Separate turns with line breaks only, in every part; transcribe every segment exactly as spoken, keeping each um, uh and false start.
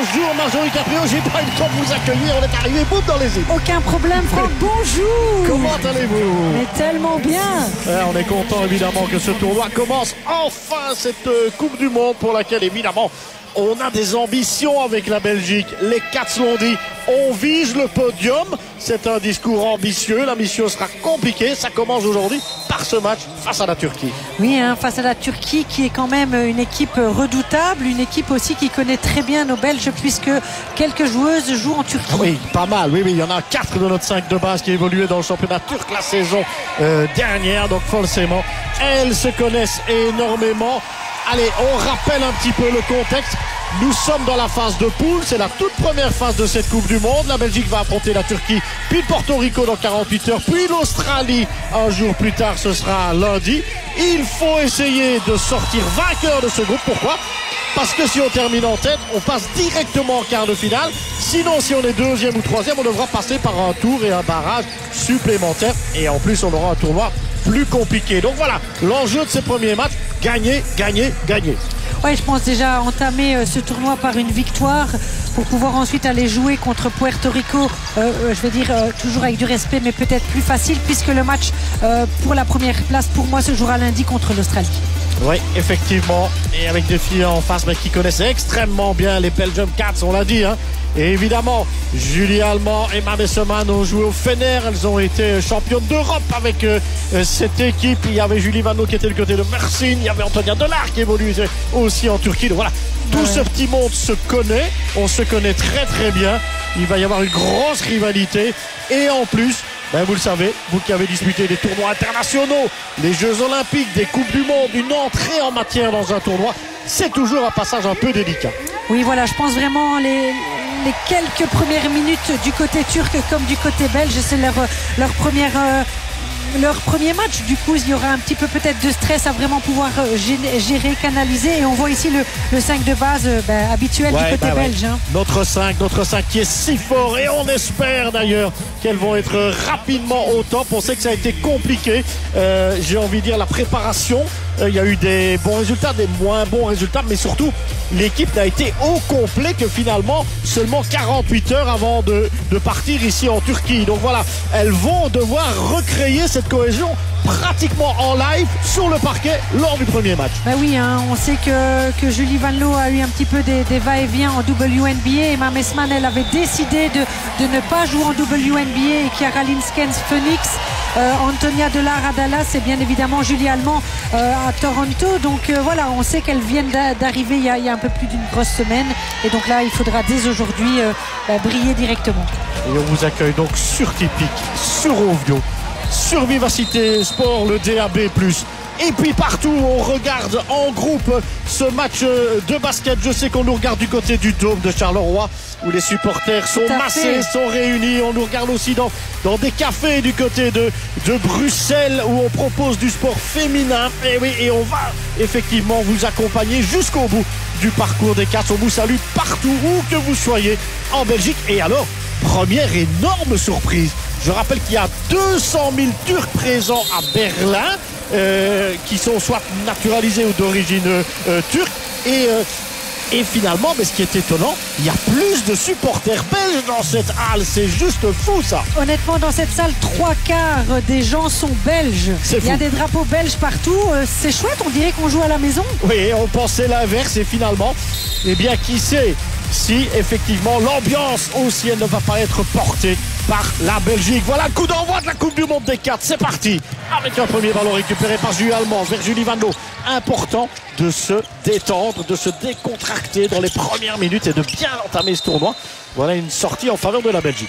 Bonjour Marjorie Caprio, j'ai pas eu le temps de vous accueillir, on est arrivé boum dans les îles.
Aucun problème Franck, bonjour.
Comment allez-vous?
Mais tellement bien.
Ouais, on est content évidemment que ce tournoi commence enfin, cette euh, Coupe du Monde pour laquelle évidemment on a des ambitions avec la Belgique. Les Cats l'ont dit, on vise le podium. C'est un discours ambitieux, la mission sera compliquée. Ça commence aujourd'hui par ce match face à la Turquie.
Oui, hein, face à la Turquie qui est quand même une équipe redoutable, une équipe aussi qui connaît très bien nos Belges puisque quelques joueuses jouent en Turquie.
Oui, pas mal, oui, oui, il y en a quatre de notre cinq de base qui évoluaient dans le championnat turc la saison euh, dernière, donc forcément, elles se connaissent énormément. Allez, on rappelle un petit peu le contexte. Nous sommes dans la phase de poule, c'est la toute première phase de cette Coupe du Monde. La Belgique va affronter la Turquie, puis le Porto Rico dans quarante-huit heures, puis l'Australie un jour plus tard, ce sera lundi. Il faut essayer de sortir vainqueur de ce groupe. Pourquoi ? Parce que si on termine en tête, on passe directement en quart de finale. Sinon, si on est deuxième ou troisième, on devra passer par un tour et un barrage supplémentaire. Et en plus, on aura un tournoi plus compliqué. Donc voilà, l'enjeu de ces premiers matchs, gagner, gagner, gagner.
Oui, je pense déjà entamer euh, ce tournoi par une victoire pour pouvoir ensuite aller jouer contre Puerto Rico, euh, je vais dire euh, toujours avec du respect, mais peut-être plus facile puisque le match euh, pour la première place pour moi se jouera lundi contre l'Australie.
Oui, effectivement, et avec des filles en face mais qui connaissent extrêmement bien les Belgium Cats, on l'a dit, hein. Et évidemment, Julie Allemand et Emma Messemann ont joué au Fener. Elles ont été championnes d'Europe avec euh, cette équipe. Il y avait Julie Vanno qui était du côté de Mersin. Il y avait Antonia Delard qui évoluait aussi en Turquie. Donc voilà, tout ouais. ce petit monde se connaît. On se connaît très très bien. Il va y avoir une grosse rivalité. Et en plus, ben vous le savez, vous qui avez disputé des tournois internationaux, les Jeux Olympiques, des Coupes du Monde, une entrée en matière dans un tournoi, c'est toujours un passage un peu délicat.
Oui, voilà, je pense vraiment les... les quelques premières minutes du côté turc comme du côté belge, c'est leur, leur, première, euh, leur premier match. Du coup, il y aura un petit peu peut-être de stress à vraiment pouvoir gérer, canaliser. Et on voit ici le, le cinq de base euh, ben, habituel ouais, du côté bah belge. Ouais. Hein.
Notre cinq, notre cinq qui est si fort. Et on espère d'ailleurs qu'elles vont être rapidement au top. On sait que ça a été compliqué. Euh, j'ai envie de dire la préparation. Il euh, y a eu des bons résultats, des moins bons résultats, mais surtout l'équipe n'a été au complet que finalement seulement quarante-huit heures avant de, de partir ici en Turquie. Donc voilà, elles vont devoir recréer cette cohésion pratiquement en live sur le parquet lors du premier match.
Ben oui, hein, on sait que, que Julie Vanlo a eu un petit peu des, des va-et-vient en W N B A. Emma Messemann, elle avait décidé de, de ne pas jouer en W N B A et Chiara Linskens Phoenix. Euh, Antonia Delard à Dallas et bien évidemment Julie Allemand euh, à Toronto. Donc euh, voilà, on sait qu'elles viennent d'arriver il, il y a un peu plus d'une grosse semaine. Et donc là, il faudra dès aujourd'hui euh, euh, briller directement.
Et on vous accueille donc sur Tipeee, sur Ovio, sur Vivacité Sport, le D A B plus. Et puis partout, on regarde en groupe ce match de basket. Je sais qu'on nous regarde du côté du Dôme de Charleroi, où les supporters sont massés, sont réunis. On nous regarde aussi dans, dans des cafés du côté de, de Bruxelles, où on propose du sport féminin. Et oui, et on va effectivement vous accompagner jusqu'au bout du parcours des Cats. On vous salue partout, où que vous soyez en Belgique. Et alors, première énorme surprise. Je rappelle qu'il y a deux cent mille Turcs présents à Berlin, euh, qui sont soit naturalisés ou d'origine euh, turque. Et, euh, et finalement, mais ce qui est étonnant, il y a plus de supporters belges dans cette halle. C'est juste fou, ça.
Honnêtement, dans cette salle, trois quarts des gens sont belges. Il y a des drapeaux belges partout. Euh, c'est chouette, on dirait qu'on joue à la maison.
Oui, on pensait l'inverse et finalement, eh bien, qui sait si effectivement l'ambiance aussi elle ne va pas être portée par la Belgique. Voilà le coup d'envoi de la Coupe du Monde des Cats. C'est parti avec un premier ballon récupéré par Julie Allemand vers Julie Vanno. Important de se détendre, de se décontracter dans les premières minutes et de bien entamer ce tournoi. Voilà une sortie en faveur de la Belgique.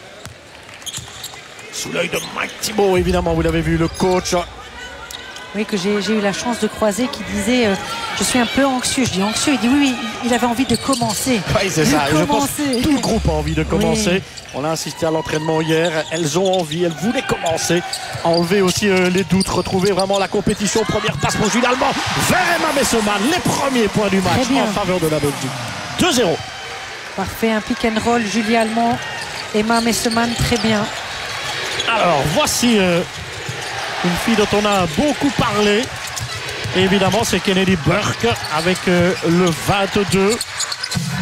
Sous l'œil de Mike Thibault, évidemment, vous l'avez vu, le coach.
Oui, que j'ai eu la chance de croiser, qui disait euh, je suis un peu anxieux. Je dis anxieux, il dit oui, oui, il avait envie de commencer.
Oui, c'est ça. Je pense que tout le groupe a envie de commencer. Oui. On a assisté à l'entraînement hier. Elles ont envie, elles voulaient commencer. Enlever aussi euh, les doutes, retrouver vraiment la compétition. Première passe pour Julie Allemand vers Emma Messemann. Les premiers points du match en faveur de la Belgique. deux zéro.
Parfait, un pick and roll. Julie Allemand, Emma Messemann, très bien.
Alors, voici euh, une fille dont on a beaucoup parlé. Et évidemment, c'est Kennedy Burke avec euh, le vingt-deux.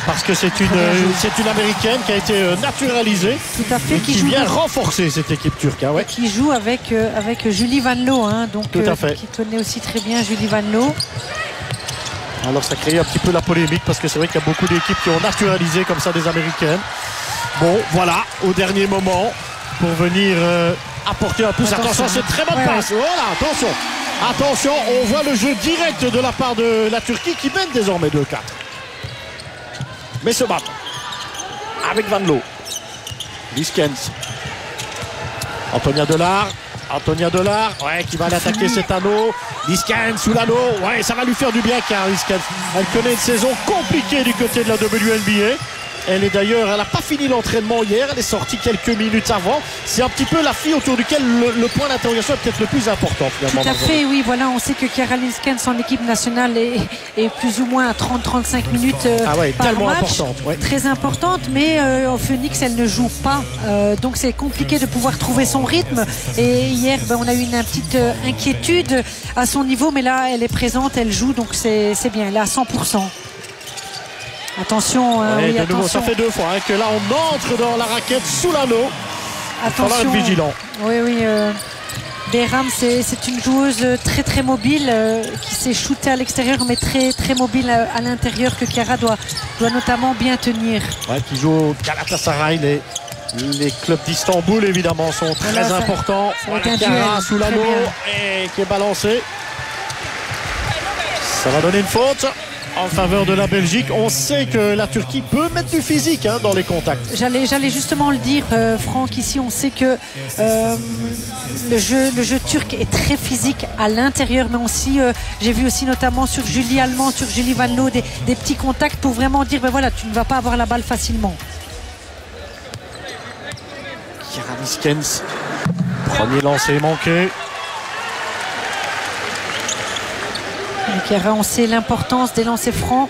parce que c'est une, euh, c'est une américaine qui a été euh, naturalisée.
Tout à fait.
Et qui,
qui joue
vient
de...
renforcer cette équipe turque. Hein, ouais.
Qui joue avec, euh, avec Julie Van Loo, hein, donc,
Tout à fait.
Euh, qui connaît aussi très bien Julie Van Loo.
Alors ça crée un petit peu la polémique parce que c'est vrai qu'il y a beaucoup d'équipes qui ont naturalisé comme ça des américaines. Bon, voilà, au dernier moment, pour venir euh, apporter un pouce. Attention, attention c'est très bonne ouais, passe. Ouais. Voilà, attention. Attention, on voit le jeu direct de la part de la Turquie qui mène désormais deux quatre. Mais se battent avec Van Loo. Liskens. Antonia Delard. Antonia Delard, ouais, qui va aller attaquer cet anneau. Liskens sous l'anneau, ouais, ça va lui faire du bien car Liskens, elle connaît une saison compliquée du côté de la W N B A. Elle est d'ailleurs, elle n'a pas fini l'entraînement hier, elle est sortie quelques minutes avant. C'est un petit peu la fille autour duquel le, le point d'interrogation est peut-être le plus important finalement.
Tout à fait, oui, voilà, on sait que Chiara Liskens en équipe nationale est, est plus ou moins à trente à trente-cinq minutes euh,
ah ouais,
par
tellement
match,
importante, ouais.
Très importante, mais euh, au Phoenix elle ne joue pas, euh, donc c'est compliqué de pouvoir trouver son rythme. Et hier, ben, on a eu une, une petite euh, inquiétude à son niveau, mais là elle est présente, elle joue, donc c'est bien, elle est à cent pour cent. Attention, euh,
ouais,
oui,
de
attention.
Nouveau, ça fait deux fois hein, que là on entre dans la raquette sous l'anneau.
Attention.
Il faudra être vigilant.
Oui, oui. Euh, Behram, c'est une joueuse très très mobile euh, qui s'est shootée à l'extérieur, mais très très mobile à, à l'intérieur que Chiara doit, doit notamment bien tenir.
Ouais, qui joue au Galatasaray. Les, les clubs d'Istanbul évidemment sont très voilà, ça, importants.
Ça
voilà, Chiara sous l'anneau et qui est balancé. Ça va donner une faute en faveur de la Belgique. On sait que la Turquie peut mettre du physique hein, dans les contacts.
J'allais j'allais justement le dire, euh, Franck, ici on sait que euh, le, jeu, le jeu turc est très physique à l'intérieur, mais aussi euh, j'ai vu aussi notamment sur Julie Allemand, sur Julie Van Loo des, des petits contacts pour vraiment dire ben voilà, tu ne vas pas avoir la balle facilement.
Chiara Liskens, premier lancer manqué.
Chiara, on sait l'importance des lancers francs.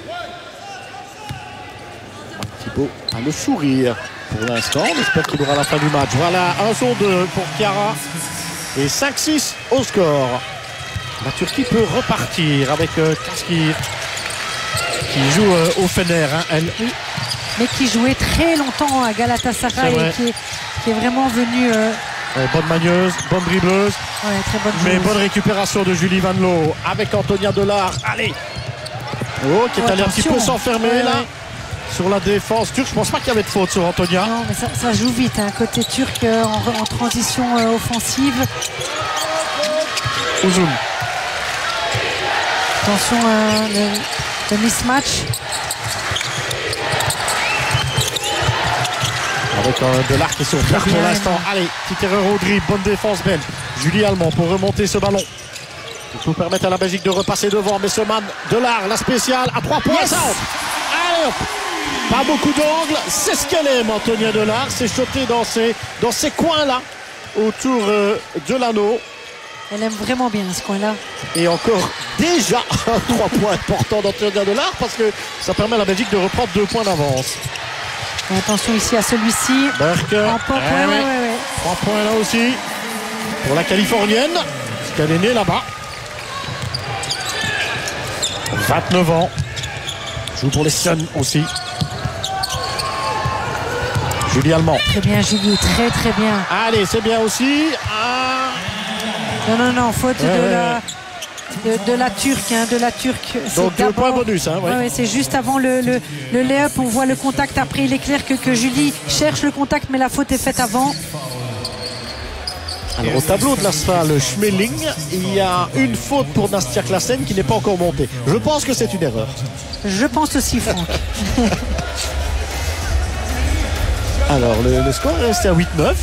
Thibaut a le sourire pour l'instant. On espère qu'il aura la fin du match. Voilà, un sur deux pour Chiara. Et cinq six au score. La Turquie peut repartir avec euh, Kaskir qui joue euh, au Fener. Hein, elle.
Oui, mais qui jouait très longtemps à Galatasaray et qui est, qui est vraiment venu... Euh...
Ouais, bonne magneuse, bonne dribbleuse.
Ouais, très bonne
mais bonne récupération de Julie Van Loo avec Antonia Delard. Allez. Oh, qui est oh, allé un petit peu s'enfermer ouais, là ouais. Sur la défense turque. Je pense pas qu'il y avait de faute sur Antonia.
Non, mais ça, ça joue vite. Hein, côté turc euh, en, en transition euh, offensive.
Uzun.
Attention, euh, le, le mismatch.
Avec euh, Delard qui est sur place pour l'instant. Allez, petite erreur au dribble, bonne défense belge. Julie Allemand pour remonter ce ballon. Pour permettre à la Belgique de repasser devant. Mais ce man, Delard, la spéciale à trois points. Yes. Allez hop. Pas beaucoup d'angles, c'est ce qu'elle aime, Antonia Delard. C'est shoté dans ces, dans ces coins-là, autour euh, de l'anneau.
Elle aime vraiment bien ce coin-là.
Et encore déjà un trois points important d'Antonia Delard parce que ça permet à la Belgique de reprendre deux points d'avance.
Et attention ici à celui-ci.
Berke.
En pop, ouais, ouais, ouais, ouais.
Trois points là aussi pour la Californienne, parce qu'elle est née là-bas. vingt-neuf ans. Joue pour les Suns aussi. Julie Allemand.
Très bien Julie, très très bien.
Allez, c'est bien aussi. Ah.
Non, non, non, faute ouais, de ouais, la... De, de la Turque, hein, de la Turque.
Donc deux points bonus. Hein, ouais.
Ouais, c'est juste avant le, le, le lay-up, on voit le contact. Après, il est clair que, que Julie cherche le contact, mais la faute est faite avant.
Alors au tableau de l'Asphalt Schmeling, il y a une faute pour Nastia Klassen qui n'est pas encore montée. Je pense que c'est une erreur.
Je pense aussi, Franck.
Alors le, le score est resté à huit neuf.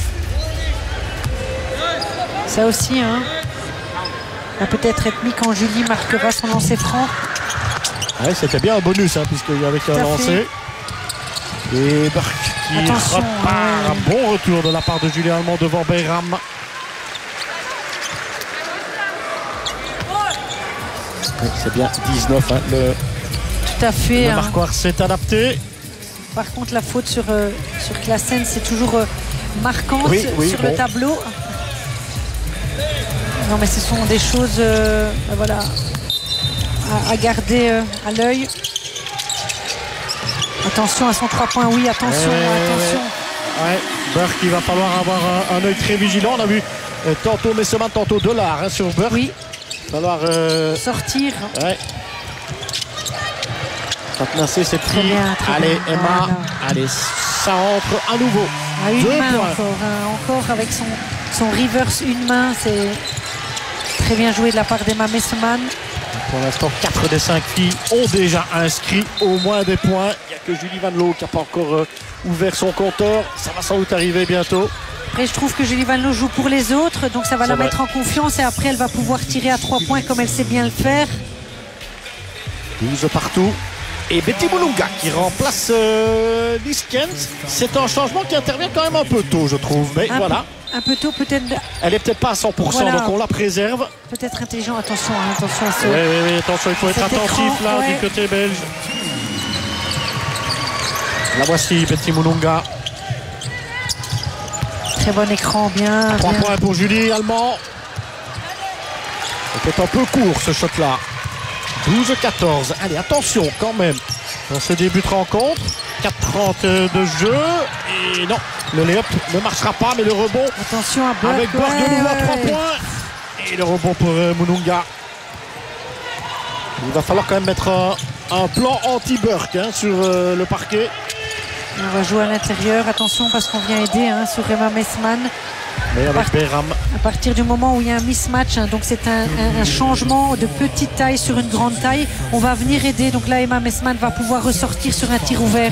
Ça aussi, hein. Va peut-être être mis quand Julie marquera son lancer franc.
Ouais, c'était bien un bonus, hein, puisqu'il y avait qu'un lancé. Et Berk qui
Attention,
repart. Ouais. Un bon retour de la part de Julie Allemand devant Behram. Ouais, c'est bien dix-neuf. Hein, le,
Tout à fait.
Le marquoir hein. s'est adapté.
Par contre, la faute sur, euh, sur Klassen, c'est toujours euh, marquante oui, oui, sur bon. le tableau. Non mais ce sont des choses euh, voilà, à, à garder euh, à l'œil. Attention à son trois points, oui, attention,
ouais,
attention.
Ouais, ouais. Burke, il va falloir avoir un, un œil très vigilant. On a vu euh, tantôt Messeman, tantôt Delard hein, sur Burke.
Oui.
Il va falloir euh...
sortir.
Ouais. Maintenir cette fille.
Bien,
allez,
bien.
Emma.
Voilà.
Allez, ça entre à nouveau.
À une
Deux
main
points.
encore, hein, encore avec son, son reverse une main. C'est très bien joué de la part d'Emma Messeman.
Pour l'instant, quatre des cinq filles ont déjà inscrit au moins des points. Il n'y a que Julie Van Loo qui n'a pas encore euh, ouvert son compteur. Ça va sans doute arriver bientôt.
Après, je trouve que Julie Van Loo joue pour les autres, donc ça va la
vrai.
mettre en confiance et après elle va pouvoir tirer à trois points comme elle sait bien le faire.
douze partout. Et Betty Mulunga qui remplace euh, Liskens. C'est un changement qui intervient quand même un peu tôt, je trouve. Mais
Un
voilà.
peu, un peu tôt, peut-être
Elle est peut-être pas à cent pour cent,
Voilà.
donc on la préserve.
peut-être intelligent. Attention, hein, attention à ce.
Oui, oui, oui, attention, il faut être
Cet
attentif
écran,
là
ouais.
du côté belge. La voici, Betty Mulunga.
Très bon écran, bien.
trois
bien.
points pour Julie Allemand. C'était un peu court ce shot là. douze quatorze. Allez, attention quand même. Dans ce début de rencontre. quatre trente de jeu. Et non, le lay-up ne marchera pas, mais le rebond
Attention à Burke.
avec Burke
ouais,
de nouveau à
ouais,
trois
ouais.
points. Et le rebond pour euh, Mulunga. Il va falloir quand même mettre un, un plan anti-Burke hein, sur euh, le parquet.
On va jouer à l'intérieur. Attention parce qu'on vient aider hein, sur Emma Messeman.
Mais avec Behram.
À partir du moment où il y a un mismatch, hein, donc c'est un, un- un changement de petite taille sur une grande taille, on va venir aider. Donc là, Emma Messeman va pouvoir ressortir sur un tir ouvert.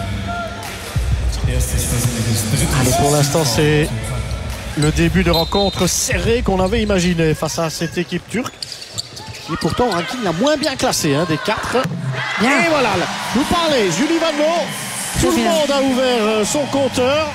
Allez, pour l'instant, c'est le début de rencontre serré qu'on avait imaginé face à cette équipe turque. Qui est pourtant un ranking la moins bien classée hein, des quatre.
Bien.
Et voilà, là, vous parlez, Julie Van Loo. Tout le
bien.
monde a ouvert euh, son compteur.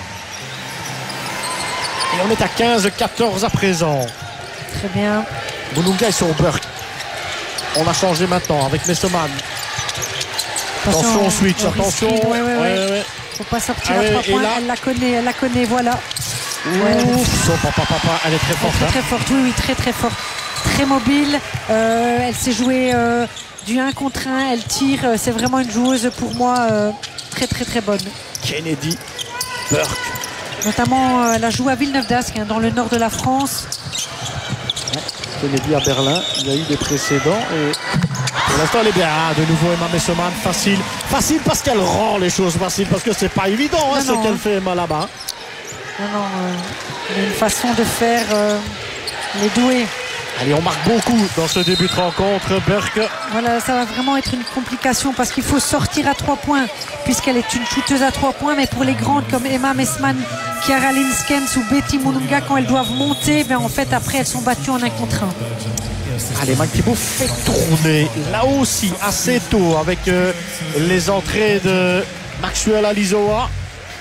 Et on est à quinze quatorze à présent.
Très bien.
Mulunga est sur Burke. On a changé maintenant avec Messeman. Attention au switch,
au
attention.
risque, ouais, ouais, ouais.
Ouais, ouais.
Faut pas sortir
Ah
à
ouais,
trois
et
points.
là-
Elle la connaît, elle la connaît, voilà. Ouais.
Ouf, son papa, papa, elle est très forte.
Très
hein.
très forte, oui, oui, très très forte. Très mobile. Euh, elle s'est jouée euh, du un contre un. Elle tire. Euh, C'est vraiment une joueuse pour moi euh, très très très bonne.
Kennedy, Burke.
Notamment, euh, elle a joué à Villeneuve-d'Ascq, hein, dans le nord de la France.
Kennedy à Berlin, il y a eu des précédents et pour l'instant elle est bien. Ah, de nouveau Emma Messeman, facile. Facile parce qu'elle rend les choses faciles, parce que c'est pas évident hein,
Non,
ce
non,
qu'elle
hein.
fait Emma là-bas.
Non, non, euh, il y a une façon de faire euh, les doués.
Allez, on marque beaucoup dans ce début de rencontre. Burke,
Voilà, ça va vraiment être une complication parce qu'il faut sortir à trois points puisqu'elle est une shooteuse à trois points. Mais pour les grandes comme Emma Messeman, Chiara Linskens ou Betty Mulunga, quand elles doivent monter, ben en fait après elles sont battues en un contre un.
allez, Mike Thibault fait tourner là aussi assez tôt avec euh, les entrées de Maxwell Alizoa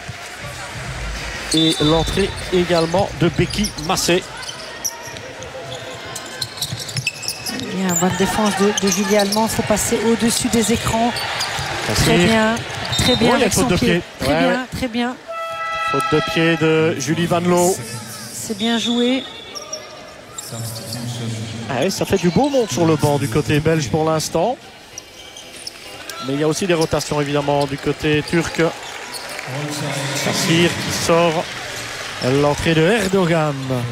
et l'entrée également de Becky Massé.
Bien, bonne défense de, de Julie Allemand. Il faut passer au-dessus des écrans. Très bien, très bien
Oh, il y a
avec
faute
son
de
pied.
pied.
Très
Ouais,
bien,
ouais.
très bien.
Faute de pied de Julie Van Loo.
C'est bien joué.
Ah oui, ça fait du beau monde sur le banc du côté belge pour l'instant. Mais il y a aussi des rotations évidemment du côté turc. Sassir qui sort. L'entrée de Erdogan.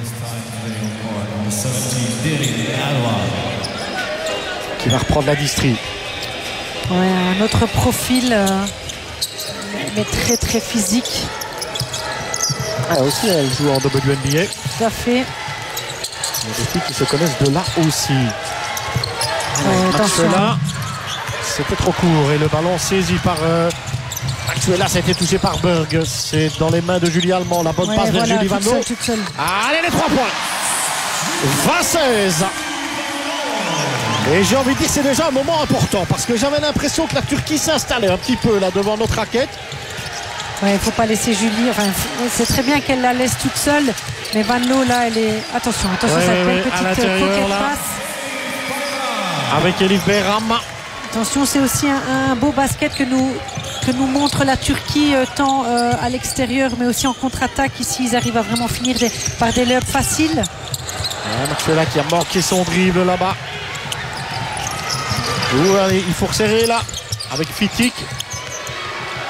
Qui va reprendre la distrie.
Ouais, un autre profil, euh, mais très très physique.
Ah, aussi, elle joue en W N B A.
Tout à fait.
Il y a des filles qui se connaissent de là aussi.
Ouais, attention.
Maxwella, c'était trop court et le ballon saisi par euh, Maxwella, ça a été touché par Berg. C'est dans les mains de Julie Allemand. La bonne
Ouais,
passe
voilà,
de Julie Van
toute
Loo.
seule, toute seule.
Allez, les trois points. vingt seize. Et j'ai envie de dire que c'est déjà un moment important parce que j'avais l'impression que la Turquie s'installait un petit peu là devant notre raquette.
Ouais, il ne faut pas laisser Julie. Enfin, c'est très bien qu'elle la laisse toute seule. Mais Van Loo, là, elle est. Attention, attention,
Ouais,
cette
ouais,
belle
ouais, à
petite
l'intérieur,
coquette
là.
passe.
Avec Elif Behram.
Attention, c'est aussi un, un beau basket que nous, que nous montre la Turquie, euh, tant euh, à l'extérieur, mais aussi en contre-attaque. Ici, ils arrivent à vraiment finir des, par des layups faciles.
Ouais, Maxwella qui a manqué son dribble là-bas. Ouh, allez, il faut resserrer là avec Fitik.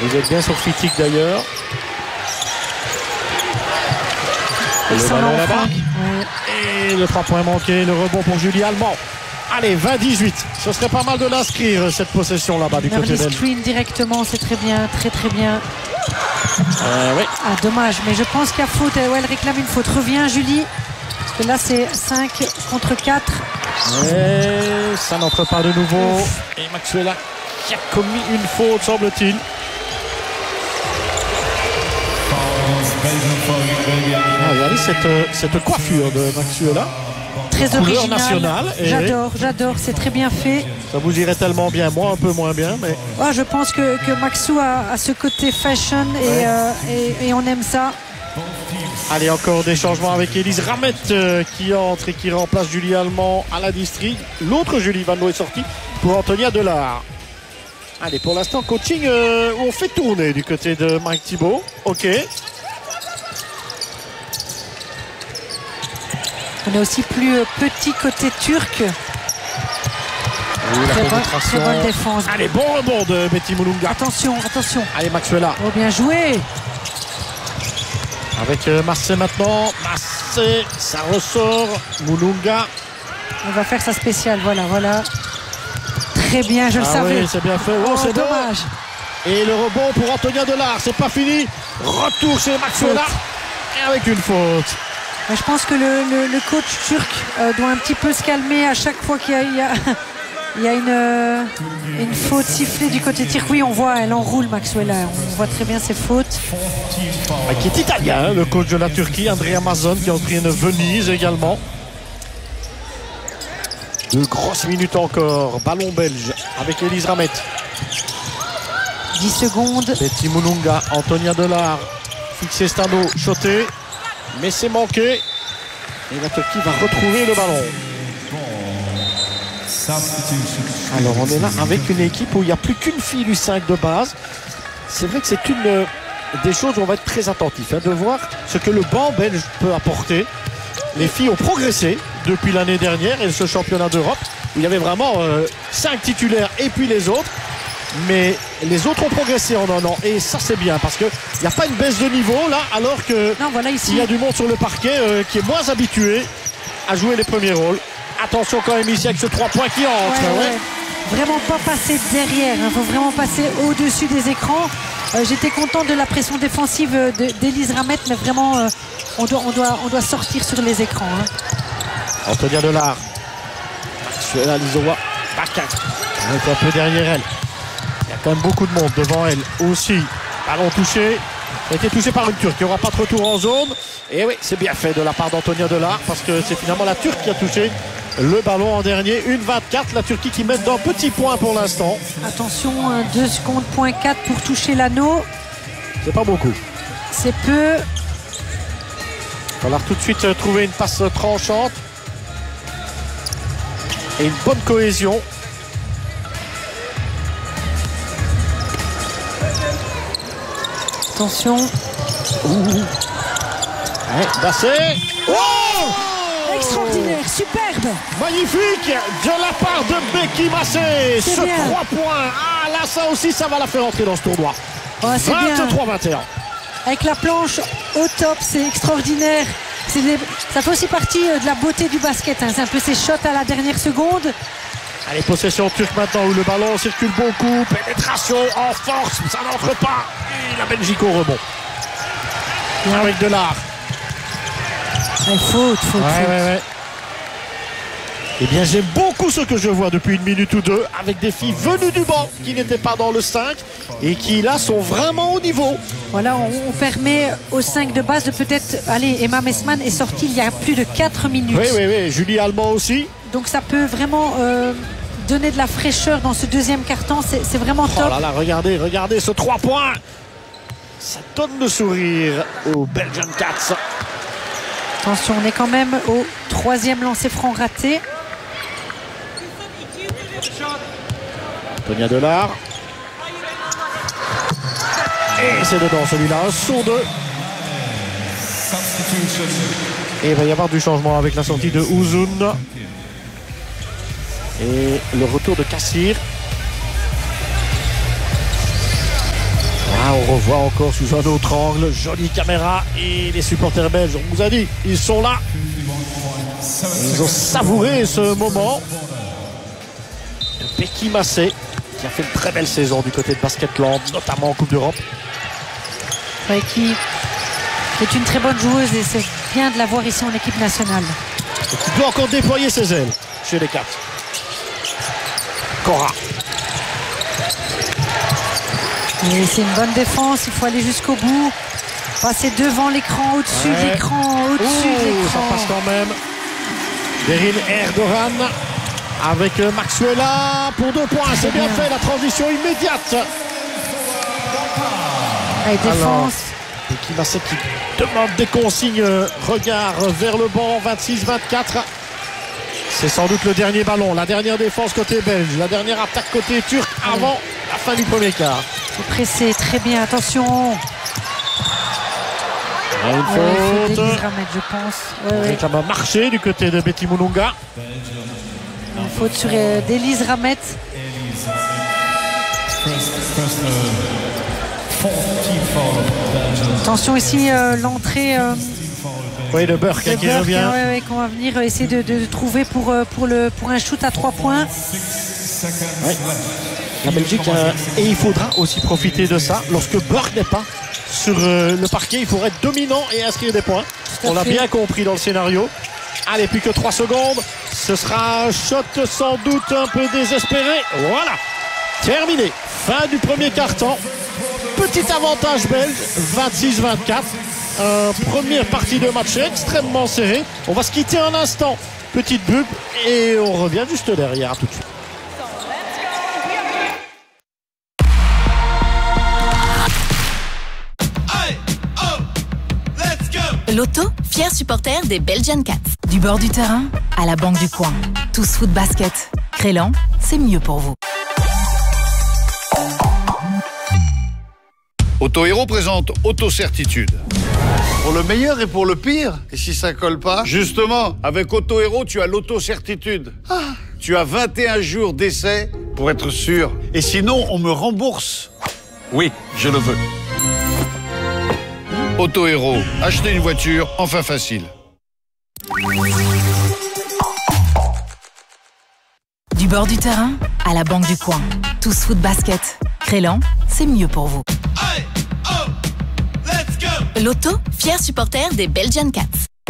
Vous êtes bien sur Fitik d'ailleurs. Le ballon là-bas. Ouais. Et le trois points manqué, le rebond pour Julie Allemand. Allez, vingt dix-huit. Ce serait pas mal de l'inscrire, cette possession là-bas du
Merle
côté belge.
Screen directement, c'est très bien, très très bien.
Euh, oui.
Ah, dommage, mais je pense qu'il y a faute. Ouais, elle réclame une faute. Reviens, Julie. Parce que là, c'est cinq contre quatre.
Et ça n'entre pas de nouveau. Ouf. Et Maxwella qui a commis une faute, semble-t-il. Ah, regardez cette, cette coiffure de Maxwella.
Très original.
Nationale.
J'adore, j'adore, c'est très bien fait.
Ça vous irait tellement bien, moi un peu moins bien. Mais...
Oh, je pense que, que Maxou a, a ce côté fashion et, ouais. euh, et, et on aime ça.
Allez, encore des changements avec Élise Ramette euh, qui entre et qui remplace Julie Allemand à la district. L'autre Julie Van Loo est sortie pour Antonia Delard. Allez, pour l'instant, coaching euh, où on fait tourner du côté de Mike Thibault. Ok.
On est aussi plus petit côté turc.
Oui,
très, bonne, très bonne défense.
Allez, bon rebond de Betty Mulunga.
Attention, attention.
Allez, Maxwella.
Oh, bien joué.
Avec euh, Massé maintenant. Massé, ça ressort. Mulunga.
On va faire sa spéciale. Voilà, voilà. Très bien, je
ah
le savais.
Oui, c'est bien fait. Oh,
oh
c'est
dommage.
Bon. Et le rebond pour Antonia Delard. C'est pas fini. Retour chez Maxwella. Et avec une faute.
Je pense que le, le, le coach turc euh, doit un petit peu se calmer à chaque fois qu'il y a, il y a, il y a une, euh, une faute sifflée du côté turc. Oui, on voit, elle enroule Maxwella. On voit très bien ses fautes.
Ah, qui est italien, hein, le coach de la Turquie, Andrea Mazon, qui entraîne Venise également. De grosses minutes encore. Ballon belge avec Élise Ramette.
dix secondes.
Betty Mulunga, Antonia Delard. Fixé Stano, shoté. Mais c'est manqué. Et la Turquie va retrouver le ballon. Alors on est là avec une équipe où il n'y a plus qu'une fille du cinq de base. C'est vrai que c'est une des choses où on va être très attentif, hein, de voir ce que le banc belge peut apporter. Les filles ont progressé depuis l'année dernière et ce championnat d'Europe où il y avait vraiment euh, cinq titulaires et puis les autres. Mais les autres ont progressé en un an et ça c'est bien parce qu'il n'y a pas une baisse de niveau là, alors que
non, voilà, ici.
Il y a du monde sur le parquet euh, qui est moins habitué à jouer les premiers rôles. Attention quand même ici avec ce trois points qui entre.
Ouais, ouais. Ouais. Vraiment pas passer derrière, il hein. faut vraiment passer au-dessus des écrans. Euh, J'étais content de la pression défensive d'Élise Ramette, mais vraiment euh, on, doit, on, doit, on doit sortir sur les écrans. Hein.
Antonia Delard. Maxwella Lizowa. Baca. On est un peu derrière elle. Il y a quand même beaucoup de monde devant elle aussi. Ballon touché. Ça a été touché par une Turque. Il n'y aura pas de retour en zone. Et oui, c'est bien fait de la part d'Antonia Delard parce que c'est finalement la Turque qui a touché le ballon en dernier. Une vingt-quatre. La Turquie qui mène d'un petit point pour l'instant.
Attention, deux secondes, point quatre pour toucher l'anneau.
C'est pas beaucoup.
C'est peu.
Il va falloir tout de suite trouver une passe tranchante. Et une bonne cohésion.
Attention.
Ouh. Ouais, Bassé. Oh,
extraordinaire, superbe.
Magnifique de la part de Becky Massé. Ce
bien.
trois points. Ah là, ça aussi, ça va la faire entrer dans ce tournoi.
Oh,
vingt-trois vingt et un.
Avec la planche au top, c'est extraordinaire. Des... Ça fait aussi partie de la beauté du basket. Hein. C'est un peu ces shots à la dernière seconde.
Allez, possession turque maintenant où le ballon circule beaucoup. Pénétration en force, ça n'entre pas. Et la Belgique au rebond. Bien. Avec Delard.
Ouais, faute, faute,
ouais,
faute.
Ouais, ouais. Eh bien, j'aime beaucoup ce que je vois depuis une minute ou deux avec des filles venues du banc qui n'étaient pas dans le cinq et qui là sont vraiment au niveau.
Voilà, on, on permet aux cinq de base de peut-être... Allez, Emma Messman est sortie il y a plus de quatre minutes.
Oui, oui, oui. Julie Allemand aussi.
Donc ça peut vraiment euh, donner de la fraîcheur dans ce deuxième quart-temps. C'est vraiment top.
Oh là là, regardez, regardez ce trois points. Ça donne le sourire aux Belgian Cats.
Attention, on est quand même au troisième lancer franc raté.
Antonia Delard. Et c'est dedans celui-là, un sur deux. Et il va y avoir du changement avec la sortie de Uzun. Et le retour de Kassir. Ah, on revoit encore sous un autre angle, jolie caméra, et les supporters belges, on vous a dit, ils sont là. Ils ont savouré ce moment. Becky Massé, qui a fait une très belle saison du côté de Basketland, notamment en Coupe d'Europe.
Ouais, qui est une très bonne joueuse et c'est bien de la voir ici en équipe nationale.
Et qui doit encore déployer ses ailes chez les Cats. Cora.
Et c'est une bonne défense, il faut aller jusqu'au bout. Passer devant l'écran, au-dessus
Ouais.
de l'écran, au-dessus
Oh,
de l'écran.
ça passe quand même. Beryl Erdogan avec Maxwella pour deux points. C'est bien fait, la transition immédiate.
Allez, défense.
Et qui va qui demande des consignes. Regard vers le banc, vingt-six vingt-quatre. C'est sans doute le dernier ballon, la dernière défense côté belge, la dernière attaque côté turc avant la fin du premier quart.
Il faut presser, très bien, attention.
Une
Ouais, il faut
faute.
Denise Ramet, je pense. Ouais, ouais.
Ça va marcher du côté de Betty Mulunga.
Une faute sur euh, d'Elise Ramet. Attention ici, euh, l'entrée euh,
Oui, le Burke
de
qui
Burke,
revient.
hein, ouais, ouais, qu'on va venir euh, essayer de, de trouver pour, euh, pour, le, pour un shoot à trois points.
Ouais. La Belgique, euh, et il faudra aussi profiter de ça. Lorsque Burke n'est pas sur euh, le parquet, il faudrait être dominant et inscrire des points. On l'a
fait.
bien compris dans le scénario. Allez, plus que trois secondes. Ce sera un shot sans doute un peu désespéré. Voilà, terminé. Fin du premier quart-temps. Petit avantage belge, vingt-six vingt-quatre. Euh, première partie de match extrêmement serré. On va se quitter un instant. Petite bulle et on revient juste derrière. À tout de suite.
Loto, fier supporter des Belgian Cats. Du bord du terrain à la banque du coin. Tous foot basket. Crélan, c'est mieux pour vous.
Auto-Héros présente Auto-Certitude. Pour le meilleur et pour le pire. Et si ça colle pas? Justement, avec Auto-Héros, tu as l'auto-certitude. Ah. Tu as vingt et un jours d'essai pour être sûr. Et sinon, on me rembourse. Oui, je le veux. Auto-Héros, acheter une voiture, enfin facile.
Du bord du terrain à la banque du coin. Tous foot basket. Crélan, c'est mieux pour vous. Loto, fier supporter des Belgian Cats.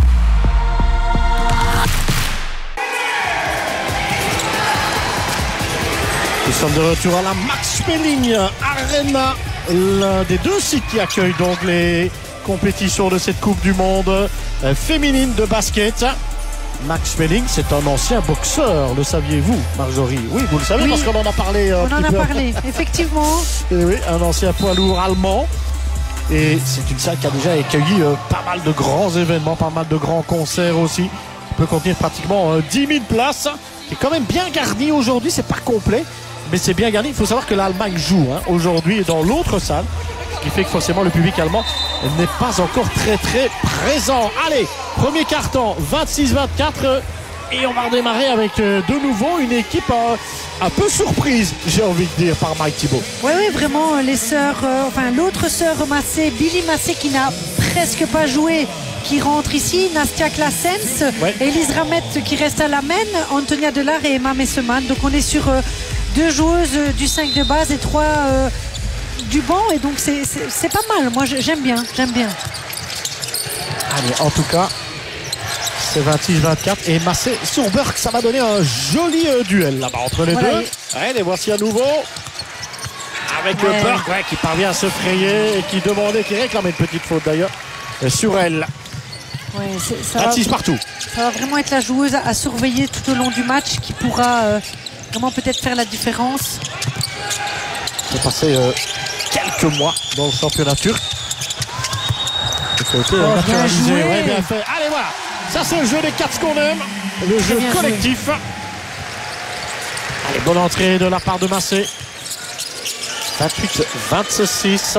Nous sommes de retour à la Max Schmeling Arena, l'un des deux sites qui accueille donc les compétitions de cette Coupe du Monde euh, féminine de basket. Max Schmeling, c'est un ancien boxeur, le saviez-vous, Marjorie? Oui, vous le savez,
Oui.
parce qu'on en a parlé un
On
petit
en a
peu.
parlé, effectivement.
Et oui, un ancien poids lourd allemand. Et c'est une salle qui a déjà accueilli euh, pas mal de grands événements, pas mal de grands concerts aussi. Qui peut contenir pratiquement euh, dix mille places. Qui est quand même bien garni aujourd'hui, c'est pas complet, mais c'est bien garni. Il faut savoir que l'Allemagne joue hein, aujourd'hui dans l'autre salle. Ce qui fait que forcément le public allemand n'est pas encore très très présent. Allez, premier carton, vingt-six vingt-quatre. Et on va redémarrer avec euh, de nouveau une équipe euh, un peu surprise, j'ai envie de dire, par Mike Thibault.
Oui, oui, vraiment, les sœurs, euh, enfin l'autre sœur Massé, Billy Massé qui n'a presque pas joué, qui rentre ici, Nastia Claessens,
Ouais.
Elise Ramet qui reste à la main, Antonia Delard et Emma Messeman. Donc on est sur euh, deux joueuses euh, du cinq de base et trois euh, du banc, et donc c'est, c'est, c'est pas mal. Moi je- j'aime bien, j'aime bien.
Allez, en tout cas, c'est vingt-six vingt-quatre. Et Massé sur Burke, ça va donner un joli euh, duel là-bas entre les
Voilà,
deux.
et-
Ouais, les voici à nouveau. Avec le
Ouais.
Burke ouais, qui parvient à se frayer et qui demandait, qui réclamait une petite faute d'ailleurs euh, sur elle.
Ouais, c'est- ça, va,
vingt-six partout.
ça va vraiment être la joueuse à, à surveiller tout au long du match qui pourra euh, vraiment peut-être faire la différence.
C'est passé euh, quelques mois dans le championnat turc. Et ça a été, euh,
Oh, bien
naturalisé.
joué.
Ouais, bien fait. Allez, voilà. Ça, c'est le jeu des quatre qu'on aime. Le jeu
bien joué.
collectif. Allez, bonne entrée de la part de Massé. vingt-huit vingt-six.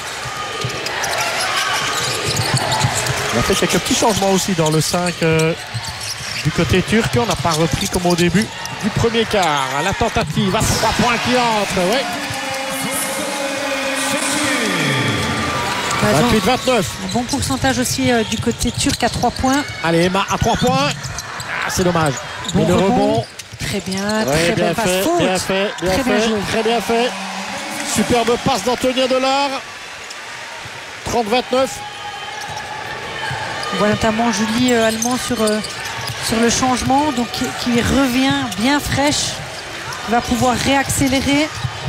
On a fait quelques petits changements aussi dans le cinq euh, du côté turc. On n'a pas repris comme au début du premier quart. La tentative à trois points qui entre. Ouais. vingt-huit vingt-neuf.
Un bon pourcentage aussi euh, du côté turc à trois points.
Allez, Emma à trois points. Ah, c'est dommage.
Bon
Mais le
rebond.
rebond.
Très bien,
Ouais,
très
bien
belle passe.
fait,
Faute.
bien fait, bien
Très
fait,
bien joué.
très bien fait. Superbe passe d'Antonia Delard. trente vingt-neuf.
On voit notamment Julie euh, Allemand sur, euh, sur le changement, donc qui, qui revient bien fraîche, qui va pouvoir réaccélérer.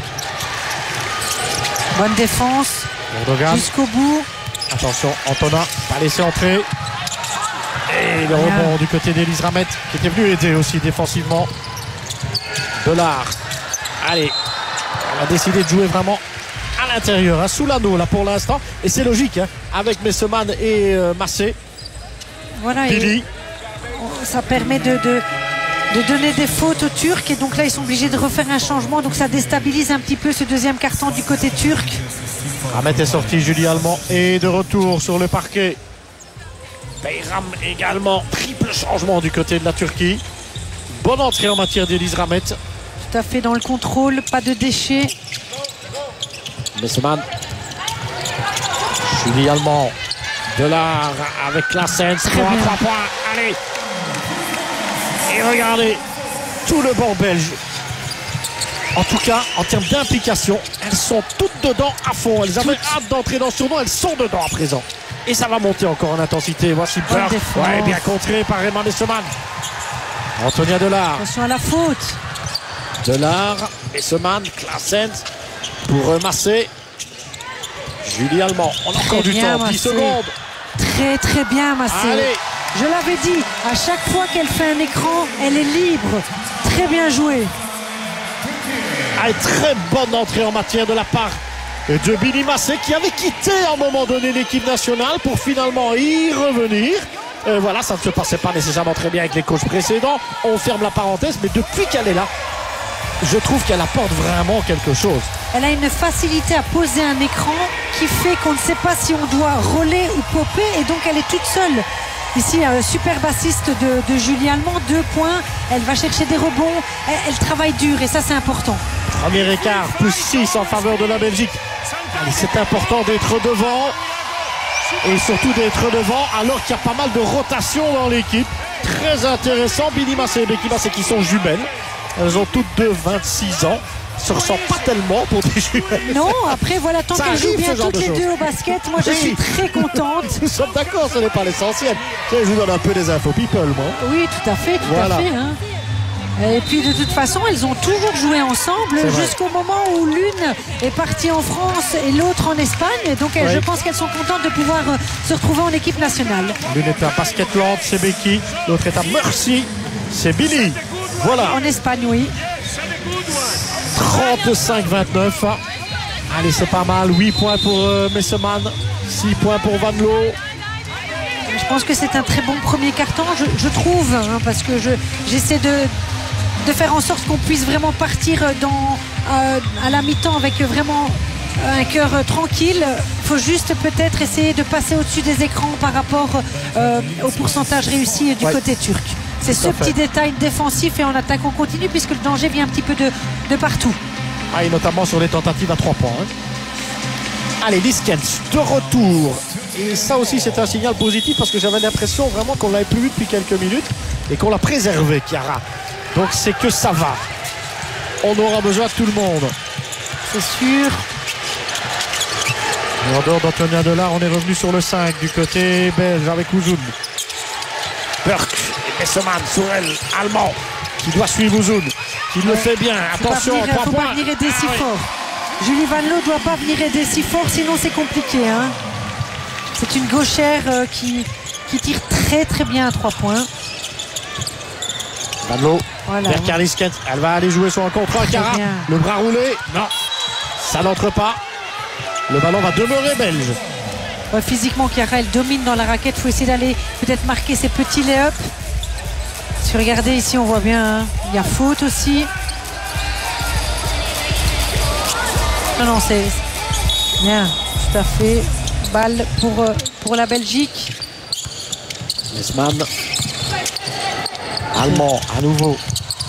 Bonne défense
Erdogan.
jusqu'au bout.
Attention, Antonin pas laissé entrer. Et le
Bien.
rebond du côté d'Elise Ramette qui était venu aider aussi défensivement. Delard. Allez, on a décidé de jouer vraiment à l'intérieur, hein, sous l'anneau là pour l'instant. Et c'est logique, hein, avec Messeman et euh, Massé.
Voilà, et
Billy.
ça permet de, de, de donner des fautes aux Turcs. Et donc là, ils sont obligés de refaire un changement. Donc ça déstabilise un petit peu ce deuxième carton du côté turc.
Ramette est sorti, Julie Allemand est de retour sur le parquet. Beyram également, triple changement du côté de la Turquie. Bonne entrée en matière d'Elise Ramette.
Tout à fait dans le contrôle, pas de déchets.
Messeman. Julie Allemand. Delard avec Claessens.
Très bien.
trois points. Allez. Et regardez tout le banc belge. En tout cas, en termes d'implication, elles sont toutes dedans à fond. Elles avaient hâte d'entrer dans ce tournoi. Elles sont dedans à présent. Et ça va monter encore en intensité. Voici
Bonne
Burke.
défense.
Ouais, bien contré par Emma Messeman. Antonia Delard.
Attention à la faute.
Delard, Messeman, Claessens pour Massé. Julie Allemand. On a encore
Très
du
bien,
temps. dix
Massé.
secondes.
Très très bien Massé.
Allez.
Je l'avais dit, à chaque fois qu'elle fait un écran, elle est libre. Très bien joué.
Allez, très bonne entrée en matière de la part de Billy Massé qui avait quitté à un moment donné l'équipe nationale pour finalement y revenir. Euh, voilà, ça ne se passait pas nécessairement très bien avec les coachs précédents. On ferme la parenthèse, mais depuis qu'elle est là, je trouve qu'elle apporte vraiment quelque chose.
Elle a une facilité à poser un écran qui fait qu'on ne sait pas si on doit roller ou popper, et donc elle est toute seule. Ici, euh, super bassiste de, de Julie Allemand, deux points. Elle va chercher des rebonds. Elle, elle travaille dur et ça, c'est important.
Premier écart, plus six en faveur de la Belgique. Allez, c'est important d'être devant et surtout d'être devant alors qu'il y a pas mal de rotation dans l'équipe. Très intéressant. Billy Massé et Becky Massé qui sont jumelles. Elles ont toutes deux vingt-six ans. Se ressemblent pas tellement pour des jumelles.
Non, après, voilà, tant
Ça
qu'elles jouent
arrive,
bien
ce genre
toutes
de
les
choses.
deux au basket, moi, je
Oui.
suis très contente.
Nous sommes d'accord, ce n'est pas l'essentiel. Je vous donne un peu des infos people, moi.
Oui, tout à fait, tout
Voilà.
à fait. Hein. Et puis de toute façon, elles ont toujours joué ensemble
C'est vrai.
jusqu'au moment où l'une est partie en France et l'autre en Espagne. Donc elles-
Oui.
je pense qu'elles sont contentes de pouvoir euh, se retrouver en équipe nationale.
L'une est à Basketland, c'est Becky. L'autre est à Mercy, c'est Billy. Voilà,
En Espagne, oui.
trente-cinq vingt-neuf. Allez, c'est pas mal. huit points pour euh, Messeman, six points pour Van Loo.
Je pense que c'est un très bon premier carton, je, je trouve, hein, parce que je- j'essaie de, de faire en sorte qu'on puisse vraiment partir dans, euh, à la mi-temps avec vraiment un cœur euh, tranquille. Il faut juste peut-être essayer de passer au-dessus des écrans par rapport euh, au pourcentage réussi du
Ouais.
côté turc. C'est ce
Tout à fait.
petit détail défensif et en attaque on continue puisque le danger vient un petit peu de, de partout.
Ah, et notamment sur les tentatives à trois points. hein. Allez, Liskens de retour. Et ça aussi, c'est un signal positif parce que j'avais l'impression vraiment qu'on l'avait plus vu depuis quelques minutes et qu'on l'a préservé, Chiara. Donc c'est que ça va. On aura besoin de tout le monde.
C'est sûr.
Et en dehors d'Antonia Delard, on est revenu sur le cinq du côté belge avec Ouzoun. Burke et Messeman, Sourel, Allemand, qui doit suivre Ouzoun, qui le fait bien.
Faut pas
Attention,
venir-
trois
faut
points.
pas venir aider si
Ah oui.
fort. Julie Van Loo doit pas venir aider si fort, sinon c'est compliqué. Hein. C'est une gauchère euh, qui, qui tire très très bien à trois points.
Van Loo,
Voilà.
vers Carly Skens. Elle va aller jouer sur un contre un.
Très
Chiara,
bien.
le bras roulé. Non, ça n'entre pas. Le ballon va demeurer belge.
Ouais, physiquement, Chiara, elle domine dans la raquette. Il faut essayer d'aller peut-être marquer ses petits lay-up. Si vous regardez ici, on voit bien, hein, il y a faute aussi. Non, non, c'est bien, tout à fait. Balle pour, euh, pour la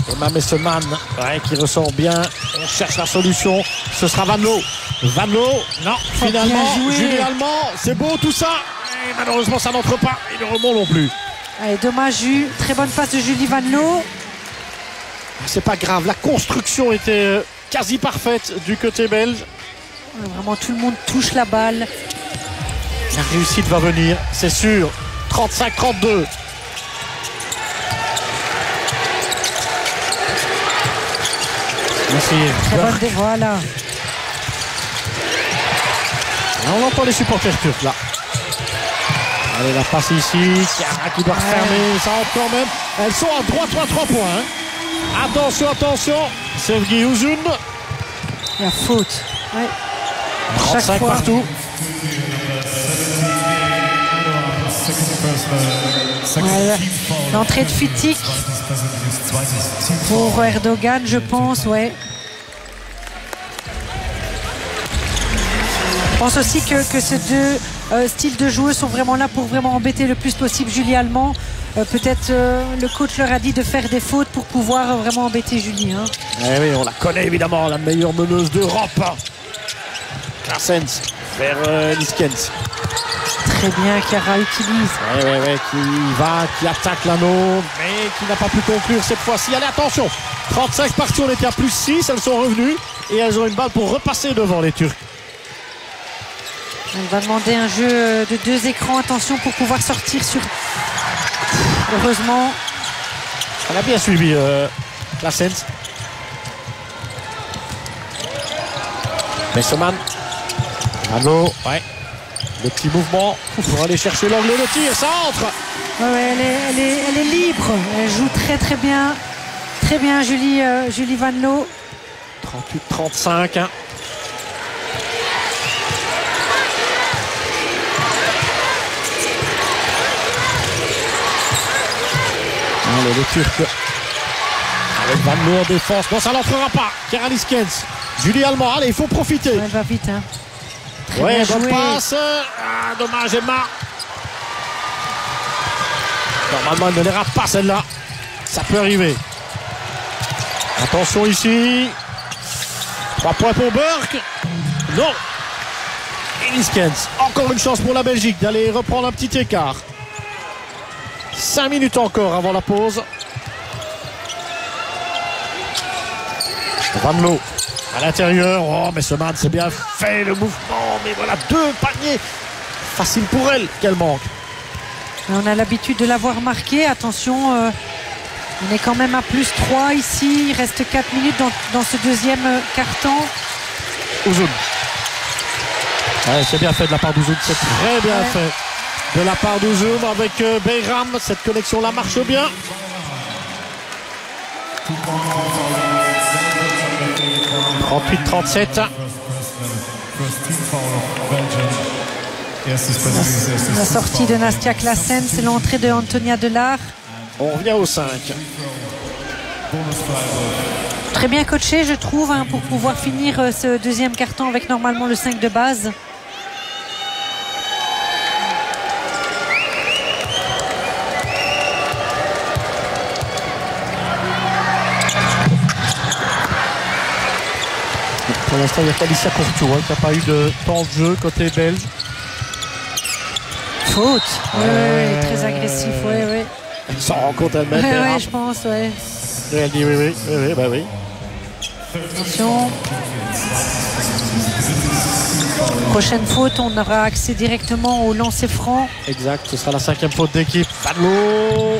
Emma Messeman ouais, qui ressort bien. On cherche la solution. Ce sera Van Loo. Van Loo, non,
Faut
finalement,
bien jouer.
Julie Allemand, c'est beau tout ça. Et malheureusement, ça n'entre pas. Et le rebond non plus.
Allez, dommage, Ju. Très bonne passe de Julie Van Loo.
C'est pas grave, la construction était quasi parfaite du côté belge.
Vraiment, tout le monde touche la balle.
La réussite va venir, c'est sûr. trente-cinq trente-deux. Merci.
Très bonne dé- Voilà.
On entend les supporters turcs là. Allez, la passe ici. Chiara qui doit refermer. Ça entre quand même. Elles sont à droite à trois points. Hein. Attention, attention. Sevgi Uzun.
Il y a faute. Ouais.
trente-cinq
fois.
partout.
Ouais, l'entrée de Fitik pour Erdogan, je pense, ouais. Je pense aussi que, que ces deux euh, styles de joueurs sont vraiment là pour vraiment embêter le plus possible Julie Allemand. Euh, Peut-être euh, le coach leur a dit de faire des fautes pour pouvoir euh, vraiment embêter Julie. Hein.
Eh oui, on la connaît évidemment, la meilleure meneuse d'Europe. Klaasens vers euh, Liskens.
Très bien, Chiara utilise.
Ouais, ouais, ouais, qui va, qui attaque l'anneau, mais qui n'a pas pu conclure cette fois-ci. Allez, attention, trente-cinq parties, on était à plus six, elles sont revenues et elles ont une balle pour repasser devant les Turcs.
Elle va demander un jeu de deux écrans, attention pour pouvoir sortir sur... Heureusement.
Elle a bien suivi euh, Klaasens. Messeman. Bravo, ouais. Le petit mouvement pour aller chercher l'angle de tir, ça entre.
Ouais, ouais, elle, est, elle, est, elle est libre, elle joue très très bien. Très bien Julie, euh, Julie Van Loo.
trente-huit trente-cinq. Hein. Allez, les Turcs. Avec Van Loo en défense. Non, ça n'entrera pas. Chiara Liskens. Julie Allemand. Allez, il faut profiter.
Ouais, elle va vite. Hein. Très
Ouais,
bien
bonne
joué.
passe. Ah, dommage, Emma. Normalement, elle ne les rate pas celle-là. Ça peut arriver. Attention ici. trois points pour Burke. Non. Et Liskens. Encore une chance pour la Belgique d'aller reprendre un petit écart. cinq minutes encore avant la pause. Van Loo à l'intérieur. Oh, mais ce man, c'est bien fait le mouvement. Mais voilà, deux paniers. Facile pour elle qu'elle manque.
On a l'habitude de l'avoir marqué. Attention, euh, on est quand même à plus trois ici. Il reste quatre minutes dans, dans ce deuxième euh, quart-temps.
Uzun. Ouais, c'est bien fait de la part d'Uzun. C'est très bien
Ouais.
fait de la part d'Uzun avec euh, Beyram. Cette connexion-là marche bien. trente-huit trente-sept.
La sortie de Nastia Klaasens, c'est l'entrée de Antonia Delard.
On revient au cinq.
Très bien coaché, je trouve, hein, pour pouvoir finir euh, ce deuxième quart-temps avec normalement le cinq de base.
Pour l'instant, il y a Alicia Courtois qui n'a pas eu de temps de jeu côté belge.
Faute. Oui,
Ouais.
très agressif, oui, oui.
Elle s'en rend compte elle-même.
Oui,
Beyram.
je pense, oui.
Et elle dit oui, oui, oui, oui, bah oui.
Attention. Prochaine faute, on aura accès directement au lancer franc.
Exact, ce sera la cinquième faute d'équipe. Van Loo.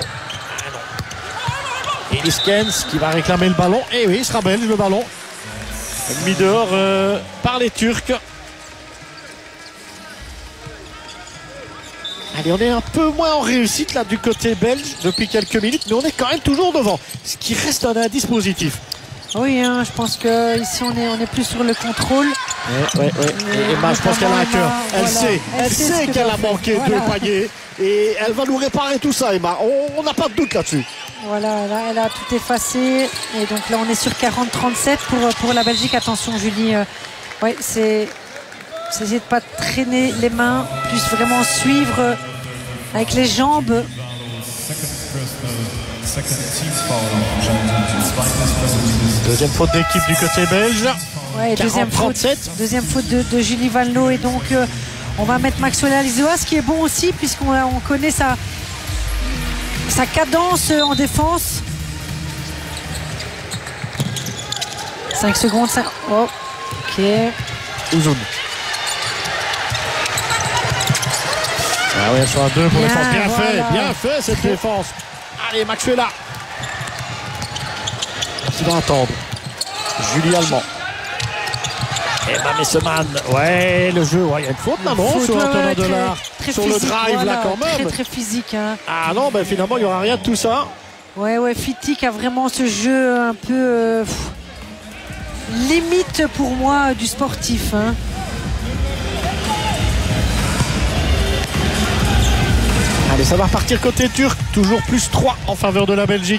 Et Liskens qui va réclamer le ballon. Et oui, il sera belge le ballon. Mis dehors euh, par les Turcs. Allez, on est un peu moins en réussite là du côté belge depuis quelques minutes, mais on est quand même toujours devant. Ce qui reste un indice positif.
Oui, hein, je pense que ici on est, on est plus sur le contrôle.
Ouais, ouais, ouais. Et Emma, je pense qu'elle a un cœur. Elle
Voilà.
sait, elle,
Elle sait
sait
ce que
qu'elle
doit
a
faire.
manqué
Voilà.
deux paniers. Et elle va nous réparer tout ça, Emma. On- On n'a pas de doute là-dessus.
Voilà, là, elle a tout effacé. Et donc là, on est sur quarante trente-sept pour, pour la Belgique. Attention, Julie. Euh, ouais, c'est c'est essayer de ne pas traîner les mains, plus vraiment suivre euh, avec les jambes.
Deuxième faute d'équipe du côté belge.
Ouais, deuxième faute, deuxième faute de, de Julie Vanloo. Et donc, euh, on va mettre Maxwell Alizoa, ce qui est bon aussi, puisqu'on on connaît sa, sa cadence en défense. cinq secondes. cinq... Oh, ok.
Ouzoun. Ah ouais, sur un deux pour
Bien,
défense. Bien
voilà.
fait, bien fait cette
Très...
défense. Allez, Maxwella. Qui va attendre. Julie Allemand. Emma Messeman. Ouais, le jeu. Ouais, il y a une faute là, non,
faute,
sur
ouais,
Antonin
ouais,
Delard.
très, très
sur
physique,
le drive
voilà,
là quand même.
Très très physique. Hein.
Ah non, ben finalement, il n'y aura rien de tout ça.
Ouais, ouais, Fittic a vraiment ce jeu un peu euh, pff, limite pour moi du sportif. Hein.
Allez, ça va repartir côté turc. Toujours plus trois en faveur de la Belgique.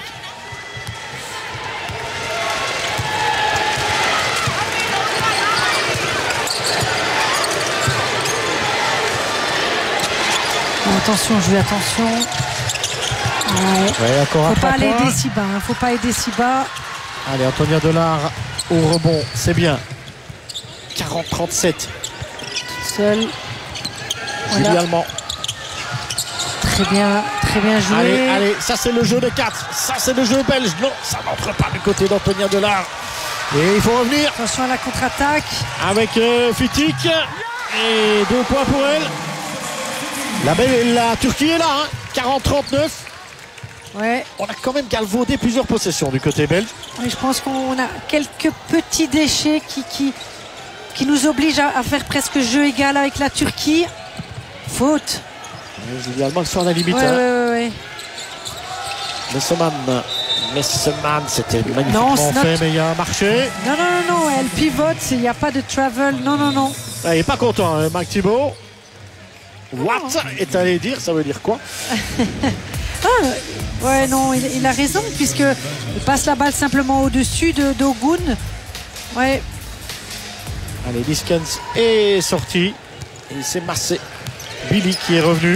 Attention, je vais attention. Ouais.
Ouais, encore un
Faut pas aller
point.
aider si bas. Hein. Faut pas aider si bas.
Allez, Antonia Delard au rebond, c'est bien. quarante trente-sept.
Seul.
Julie
Voilà.
Allemand.
Très bien, très bien joué.
Allez, allez, ça c'est le jeu de quatre. Ça c'est le jeu belge. Non, ça n'entre pas du côté d'Antonia Delard. Et il faut revenir
Attention à la contre-attaque.
avec euh, Fittic. Et deux points pour elle. La, Bel- la Turquie est là, hein. quarante trente-neuf.
Ouais.
On a quand même galvaudé plusieurs possessions du côté belge.
Oui, je pense qu'on a quelques petits déchets qui, qui, qui nous obligent à, à faire presque jeu égal avec la Turquie. Faute.
Julie Allemand sur la limite.
Ouais,
hein.
ouais, ouais, ouais.
Messeman. Messeman, c'était magnifiquement
Non, c'est
fait,
notre-
mais il y a un marché.
Non, non, non, non, elle pivote, il n'y a pas de travel. Non, non, non.
Ah, il n'est pas content, hein, Marc Thibault. What est allé dire, ça veut dire quoi?
Ah, ouais, non, il, il a raison, puisqu'il passe la balle simplement au-dessus de d'Ogun. Ouais,
Allez, Liskens est sorti. Et il s'est massé. Billy qui est revenu.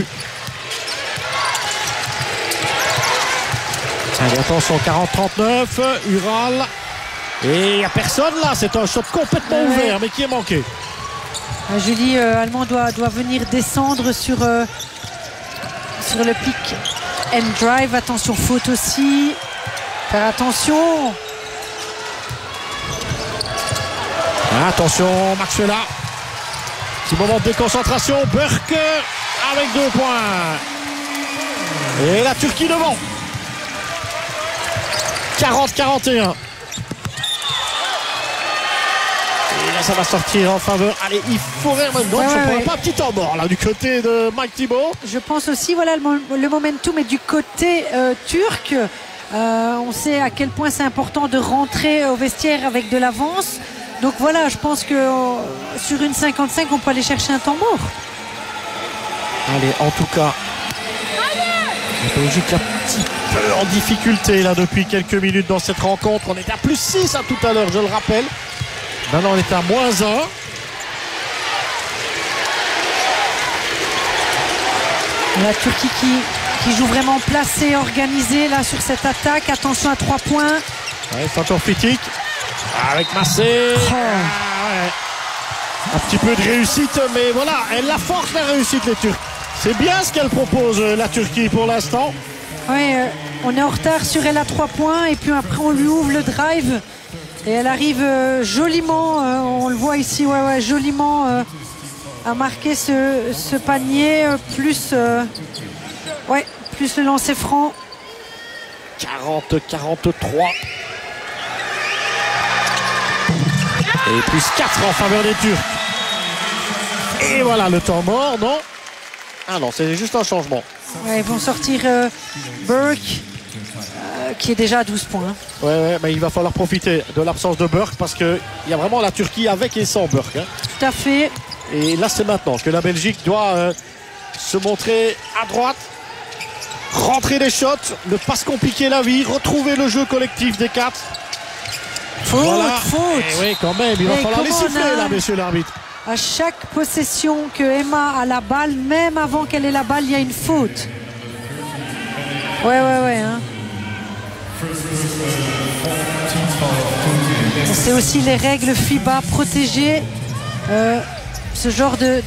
Allez, attention, quarante trente-neuf. Ural. Et il n'y a personne là. C'est un shot complètement
Ouais.
ouvert, mais qui est manqué.
euh, Julie euh, Allemand doit, doit venir descendre sur, euh, sur le pick and drive. Attention, faute aussi. Faire attention.
Attention, Maxwella. Petit moment de déconcentration. Burke avec deux points. Et la Turquie devant. quarante quarante et un. Et là, ça va sortir en faveur. Allez, il faut vraiment. Non,
Ouais,
je
ouais,
ne
ouais.
pas un petit temps mort là du côté de Mike Thibault.
Je pense aussi, voilà, le, mo- le momentum est du côté euh, turc. Euh, on sait à quel point c'est important de rentrer au vestiaire avec de l'avance. Donc voilà, je pense que euh, sur une cinquante-cinq, on peut aller chercher un temps mort.
Allez, en tout cas, la Belgique un petit peu en difficulté là depuis quelques minutes dans cette rencontre. On était à plus six à tout à l'heure, je le rappelle. Maintenant, on est à moins un.
La Turquie qui, qui joue vraiment placée, organisée là sur cette attaque. Attention à trois points.
Ouais, c'est encore Fittic. Avec Massé.
Oh.
Ah, ouais. Un petit peu de réussite, mais voilà, elle la force la réussite, les Turcs. C'est bien ce qu'elle propose, euh, la Turquie, pour l'instant.
Ouais, euh, on est en retard sur elle à trois points et puis après on lui ouvre le drive et elle arrive euh, joliment, euh, on le voit ici, ouais, ouais, joliment euh, à marquer ce, ce panier, euh, plus, euh, ouais, plus le lancer franc.
quarante quarante-trois. Et plus quatre en faveur des Turcs. Et voilà le temps mort, non? Ah non, c'est juste un changement.
Ouais, ils vont sortir euh, Burke euh, qui est déjà à douze points.
Ouais, ouais, mais il va falloir profiter de l'absence de Burke parce qu'il y a vraiment la Turquie avec et sans Burke. Hein.
Tout à fait.
Et là, c'est maintenant que la Belgique doit euh, se montrer à droite, rentrer les shots, ne pas se compliquer la vie, retrouver le jeu collectif des quatre.
Faute,
Voilà.
faute.
Et oui, quand même, il va
Mais
falloir les
comment on
siffler
a-
là, messieurs l'arbitre.
À chaque possession que Emma a la balle, même avant qu'elle ait la balle, il y a une faute. Ouais, ouais, ouais. Hein. C'est aussi les règles FIBA protéger euh, ce genre de,